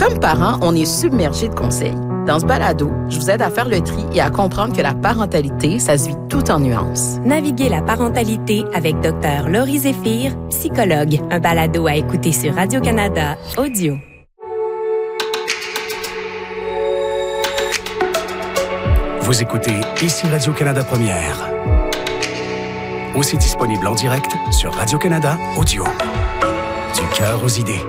Comme parents, on est submergés de conseils. Dans ce balado, je vous aide à faire le tri et à comprendre que la parentalité, ça se vit tout en nuances. Naviguez la parentalité avec Dr Laurie Zéphir, psychologue. Un balado à écouter sur Radio-Canada Audio. Vous écoutez ici Radio-Canada Première. Aussi disponible en direct sur Radio-Canada Audio. Du cœur aux idées.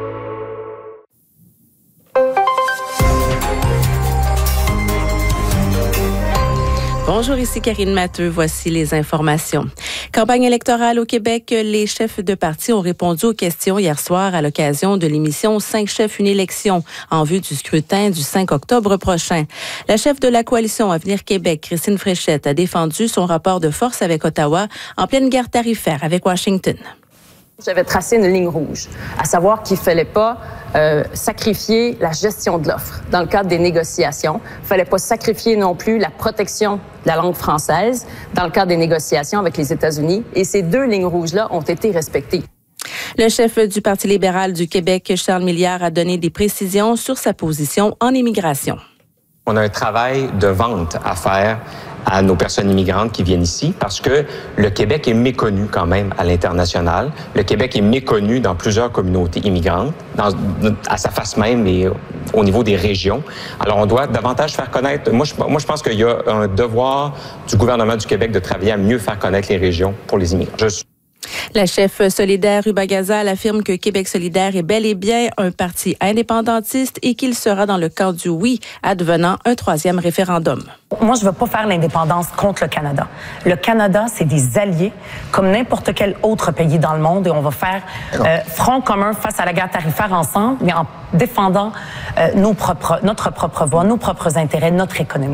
Bonjour, ici Karine Matteux. Voici les informations. Campagne électorale au Québec. Les chefs de parti ont répondu aux questions hier soir à l'occasion de l'émission 5 chefs, une élection en vue du scrutin du 5 octobre prochain. La chef de la coalition Avenir Québec, Christine Fréchette, a défendu son rapport de force avec Ottawa en pleine guerre tarifaire avec Washington. J'avais tracé une ligne rouge, à savoir qu'il ne fallait pas sacrifier la gestion de l'offre dans le cadre des négociations. Il ne fallait pas sacrifier non plus la protection de la langue française dans le cadre des négociations avec les États-Unis. Et ces deux lignes rouges-là ont été respectées. Le chef du Parti libéral du Québec, Charles Milliard, a donné des précisions sur sa position en immigration. On a un travail de vente à faire à nos personnes immigrantes qui viennent ici parce que le Québec est méconnu quand même à l'international. Le Québec est méconnu dans plusieurs communautés immigrantes, à sa face même et au niveau des régions. Alors, on doit davantage faire connaître. Moi, je pense qu'il y a un devoir du gouvernement du Québec de travailler à mieux faire connaître les régions pour les immigrants. La chef solidaire Ruba Gazal affirme que Québec solidaire est bel et bien un parti indépendantiste et qu'il sera dans le camp du oui advenant un troisième référendum. Moi, je ne veux pas faire l'indépendance contre le Canada. Le Canada, c'est des alliés comme n'importe quel autre pays dans le monde et on va faire front commun face à la guerre tarifaire ensemble, mais en défendant notre propre voix, nos propres intérêts, notre économie.